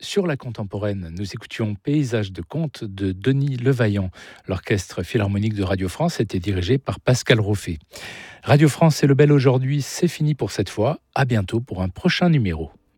sur la contemporaine. Nous écoutions Paysage de conte de Denis Levaillant. L'orchestre philharmonique de Radio France était dirigé par Pascal Roffet. Radio France et le Bel aujourd'hui, c'est fini pour cette fois. À bientôt pour un prochain numéro.